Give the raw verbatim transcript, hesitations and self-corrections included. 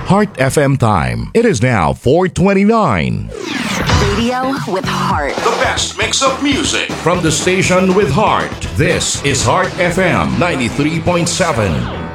Heart F M time. It is now four twenty-nine. Radio with heart. The best mix of music from the station with heart. This is Heart F M ninety-three point seven.